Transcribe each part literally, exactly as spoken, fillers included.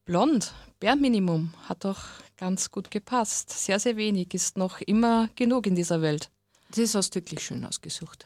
Blond, Bare Minimum, hat doch ganz gut gepasst. Sehr, sehr wenig ist noch immer genug in dieser Welt. Das hast du wirklich schön ausgesucht.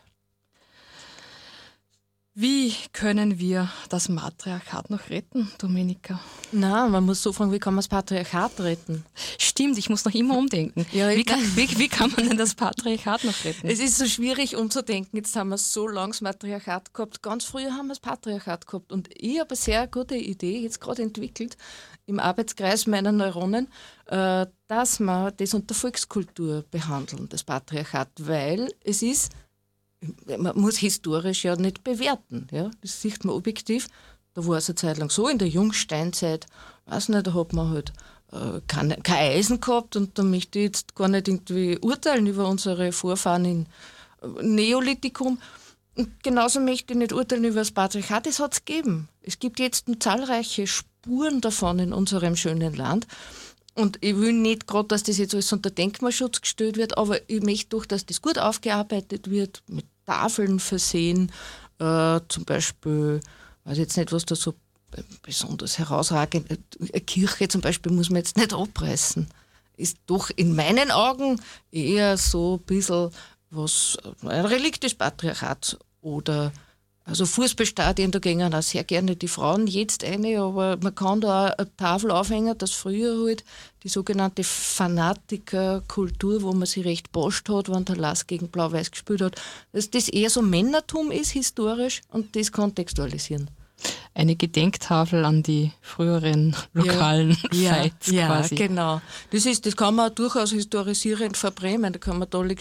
Wie können wir das Matriarchat noch retten, Domenica? Na, man muss so fragen, wie kann man das Patriarchat retten? Stimmt, ich muss noch immer umdenken. Ja, wie, kann, wie, wie kann man denn das Patriarchat noch retten? Es ist so schwierig umzudenken. Jetzt haben wir so lange das Matriarchat gehabt. Ganz früher haben wir das Patriarchat gehabt. Und ich habe eine sehr gute Idee jetzt gerade entwickelt im Arbeitskreis meiner Neuronen, äh, dass wir das unter Volkskultur behandeln, das Patriarchat, weil es ist, man muss historisch ja nicht bewerten, ja? Das sieht man objektiv. Da war es eine Zeit lang so, in der Jungsteinzeit, weiß nicht, da hat man halt äh, kein, kein Eisen gehabt und da möchte ich jetzt gar nicht irgendwie urteilen über unsere Vorfahren im äh, Neolithikum. Und genauso möchte ich nicht urteilen über das Patriarchat, das hat es gegeben. Es gibt jetzt zahlreiche Spuren davon in unserem schönen Land. Und ich will nicht gerade, dass das jetzt alles unter Denkmalschutz gestellt wird, aber ich möchte doch, dass das gut aufgearbeitet wird, mit Tafeln versehen, äh, zum Beispiel, ich weiß jetzt nicht, was da so besonders herausragend, eine Kirche zum Beispiel muss man jetzt nicht abreißen. Ist doch in meinen Augen eher so ein bisschen was, ein Relikt des Patriarchats oder also Fußballstadien, da gehen auch sehr gerne die Frauen jetzt eine, aber man kann da auch eine Tafel aufhängen, dass früher halt die sogenannte Fanatikerkultur, wo man sich recht boscht hat, wenn der Lass gegen Blau-Weiß gespielt hat, dass das eher so Männertum ist, historisch, und das kontextualisieren. Eine Gedenktafel an die früheren lokalen ja, Fights ja, quasi. Ja, genau. Das, ist, das kann man durchaus historisierend verbrämen, da kann man tolle